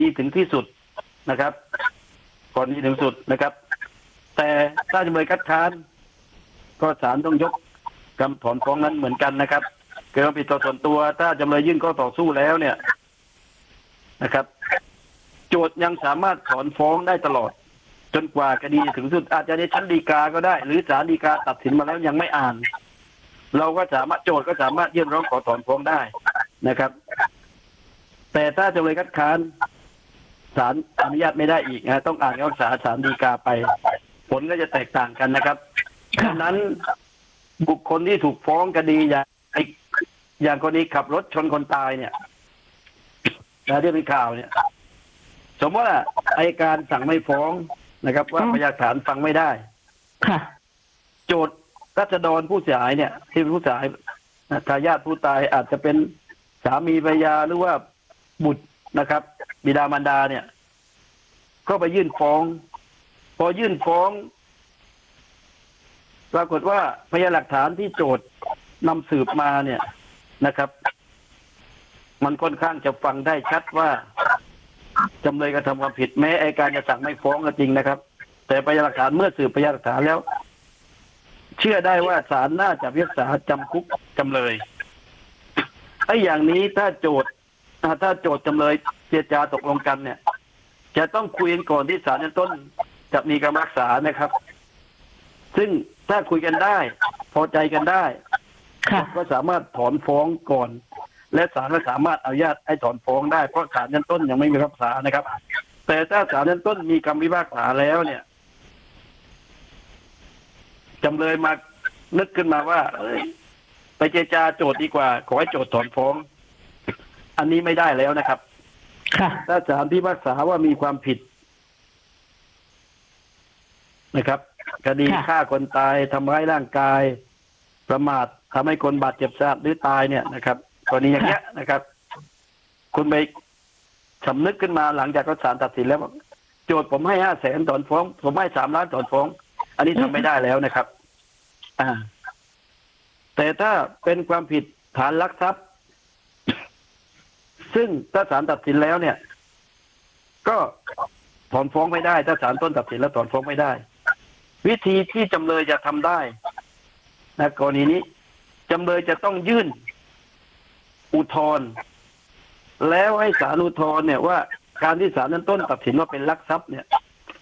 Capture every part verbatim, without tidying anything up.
ที่ถึงที่สุดนะครับก่อนที่ถึงสุดนะครับ แต่ถ้าจำเลยคัดค้านก็ศาลต้องยกคำถอนฟ้องนั้นเหมือนกันนะครับเกิดความผิดต่อส่วนตัวถ้าจำเลยยื่นข้อต่อสู้แล้วเนี่ยนะครับโจทย์ยังสามารถถอนฟ้องได้ตลอดจนกว่าคดีถึงสุดอาจจะในชั้นฎีกาก็ได้หรือศาลฎีกาตัดสินมาแล้วยังไม่อ่านเราก็สามารถโจทย์ก็สามารถยื่นร้องขอถอนฟ้องได้นะครับ แต่ถ้าจำเลยคัดค้านศาลอนุญาตไม่ได้อีกนะต้องอ่านคำพิพากษาศาลฎีกาไปผลก็จะแตกต่างกันนะครับดังนั้นบุคคลที่ถูกฟ้องคดีอย่างอย่างกรณีขับรถชนคนตายเนี่ยนะที่เป็นข่าวเนี่ยสมมติว่าอัยการสั่งไม่ฟ้องนะครับว่าพยานหลักฐานฟังไม่ได้โจทย์รัษฎรผู้เสียหายเนี่ยที่เป็นผู้เสียหายทายาทผู้ตายอาจจะเป็นสามีภรรยาหรือว่าบุตรนะครับ บิดามารดาเนี่ยก็ไปยื่นฟ้องพอยื่นฟ้องปรากฏว่าพยานหลักฐานที่โจทย์นำสืบมาเนี่ยนะครับมันค่อนข้างจะฟังได้ชัดว่าจำเลยกระทำความผิดแม้อัยการจะสั่งไม่ฟ้องก็จริงนะครับแต่พยานหลักฐานเมื่อสืบพยานหลักฐานแล้วเชื่อได้ว่าศาลน่าจะพิพากษาจำคุกจำเลยไอ้อย่างนี้ถ้าโจทย์ถ้าโจทย์จำเลยเจรจาตกลงกันเนี่ยจะต้องคุยกันก่อนที่ศาลชั้นต้นจะมีคำพิพากษานะครับซึ่งถ้าคุยกันได้พอใจกันได้ก็สามารถถอนฟ้องก่อนและศาลก็สามารถอนุญาตให้ถอนฟ้องได้เพราะศาลชั้นต้นยังไม่มีคำพิพากษานะครับแต่ถ้าศาลชั้นต้นมีคำพิพากษาแล้วเนี่ยจำเลยมานึกขึ้นมาว่าเอ้ยไปเจรจาโจทย์ดีกว่าขอให้โจทย์ถอนฟ้องอันนี้ไม่ได้แล้วนะครับถ้าศาลพิพากษาว่ามีความผิดนะครับคดีฆ่าคนตายทำร้ายร่างกายประมาททำให้คนบาดเจ็บสาหัสหรือตายเนี่ยนะครับกรณีอย่างเงี้ยนะครับ คุณไปสำนึกขึ้นมาหลังจากศาลตัดสินแล้วโจทย์ผมให้ห้าแสนถอนฟ้องผมให้สามล้านถอนฟ้องอันนี้ทำไม่ได้แล้วนะครับอ่าแต่ถ้าเป็นความผิดฐานลักทรัพย์ซึ่งถ้าศาลตัดสินแล้วเนี่ยก็ถอนฟ้องไม่ได้ถ้าศาลต้นตัดสินแล้วถอนฟ้องไม่ได้วิธีที่จำเลยจะทำได้นะกรณีนี้จำเลยจะต้องยื่นอุทธรณ์แล้วให้ศาลอุทธรณ์เนี่ยว่าการที่ศาลต้นตัดสินว่าเป็นลักทรัพย์เนี่ย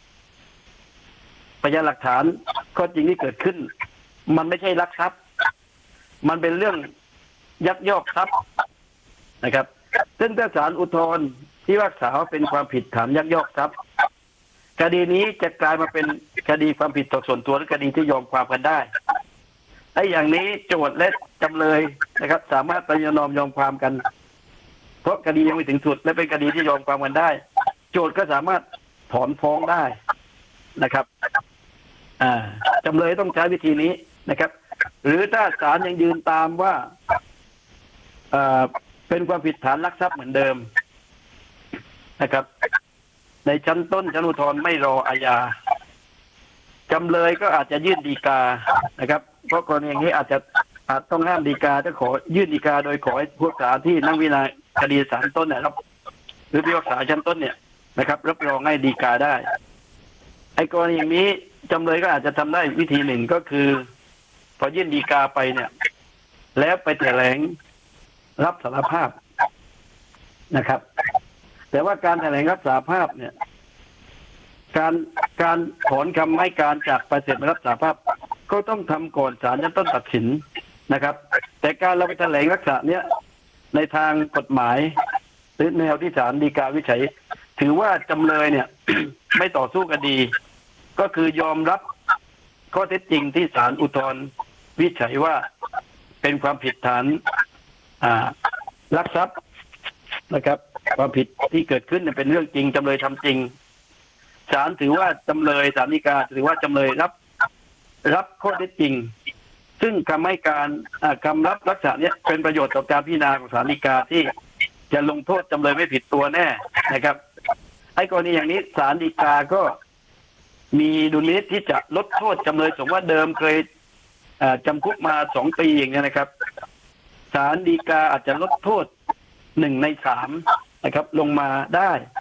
พยานหลักฐานข้อจริงที่เกิดขึ้นมันไม่ใช่ลักทรัพย์มันเป็นเรื่องยักยอกทรัพย์นะครับซึ่งถ้าศาลอุทธรณ์ที่พิพากษาว่าเป็นความผิดฐานยักยอกทรัพย์คดีนี้จะกลายมาเป็นคดีความผิดต่อส่วนตัวหรือคดีที่ยอมความกันได้ไอ้อย่างนี้โจทย์และจำเลยนะครับสามารถประนอมยอมความกันเพราะคดียังไม่ถึงสุดและเป็นคดีที่ยอมความกันได้โจทย์ก็สามารถถอนฟ้องได้นะครับอ่าจำเลยต้องใช้วิธีนี้นะครับหรือถ้าศาลยังยืนตามว่าอ่าเป็นความผิดฐานลักทรัพย์เหมือนเดิมนะครับในชั้นต้นชั้นอุทธรณ์ไม่รออาญาจำเลยก็อาจจะยื่นฎีกานะครับเพราะกรณีอย่างนี้อาจจะอาจต้องห้ามฎีกาถ้าขอยื่นฎีกาโดยขอให้ผู้ศาลที่นั่งวินัยคดีศาลต้นเนี่ยรับหรือพิพากษาชั้นต้นเนี่ยนะครับรับรองให้ฎีกาได้ไอ้กรณีอย่างนี้จำเลยก็อาจจะทำได้วิธีหนึ่งก็คือพอยื่นฎีกาไปเนี่ยแล้วไปแถลงรับสารภาพนะครับแต่ว่าการแถลงรับสารภาพเนี่ยการการถอนคำให้การจากปฏิเสธรับสารภาพก็ต้องทำก่อนศาลชั้นต้นตัดสินนะครับแต่การเราไปแถลงลักษณะเนี้ยในทางกฎหมายหรือแนวที่ศาลฎีกาวิจัยถือว่าจำเลยเนี่ย ไม่ต่อสู้คดีก็คือยอมรับข้อเท็จจริงที่ศาลอุทธรณ์วิจัยว่าเป็นความผิดฐานอ่าลักทรัพย์นะครับความผิดที่เกิดขึ้นเป็นเรื่องจริงจำเลยทำจริงศาลถือว่าจำเลยศาลฎีกาถือว่าจำเลยรับรับข้อเท็จจริงซึ่งคำให้การคำรับลักษณะนี้เป็นประโยชน์ต่อการพิจารณาของศาลฎีกาที่จะลงโทษจำเลยไม่ผิดตัวแน่นะครับไอ้กรณีอย่างนี้ศาลฎีกาก็มีดุลพินิจที่จะลดโทษจำเลยสมมติว่าเดิมเคยจำคุกมาสองปีอย่างนี้นะครับศาลฎีกาอาจจะลดโทษหนึ่งในสามนะครับลงมาได้